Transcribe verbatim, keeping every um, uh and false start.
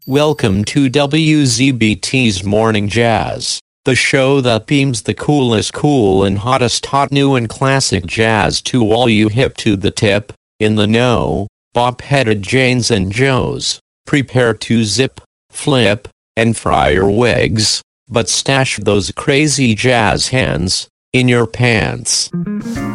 Welcome to W Z B T's Morning Jazz, the show that beams the coolest cool and hottest hot new and classic jazz to all you hip to the tip, in the know, bop-headed Janes and Joes. Prepare to zip, flip, and fry your wigs, but stash those crazy jazz hands in your pants.